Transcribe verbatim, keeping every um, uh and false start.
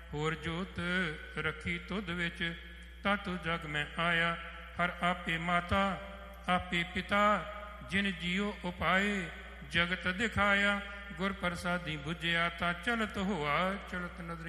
ਹੋਰ ਜੋਤ ਰੱਖੀ ਤੁਧ ਵਿੱਚ, ਤਾ ਤੂੰ ਜਗ ਮੈਂ ਆਇਆ। ਹਰ ਆਪੇ ਮਾਤਾ ਆਪੇ ਪਿਤਾ, ਜਿਨ ਜੀਓ ਉਪਾਏ ਜਗਤ ਦਿਖਾਇਆ। ਗੁਰ ਪ੍ਰਸਾਦੀ ਬੁਝਿਆ ਤਾਂ ਚਲਤ ਹੋਆ, ਚਲਤ ਨਦਰੀ